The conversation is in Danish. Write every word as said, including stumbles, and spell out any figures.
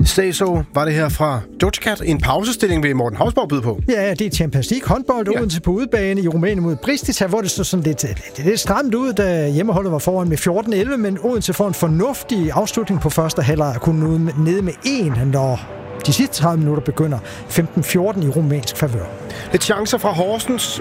Stay So var det her fra Doja Cat. En pausestilling vil Morten Hausborg byde på. Ja, det er Champions League håndbold ja. Odense på udebane i Rumænien mod Bristita, hvor det så sådan lidt, lidt, lidt stramt ud, da hjemmeholdet var foran med fjorten elleve, men Odense får en fornuftig afslutning på første halvleg, kun nede med en, når de sidste tredive minutter begynder femten fjorten i rumænsk favør. Lidt chancer fra Horsens.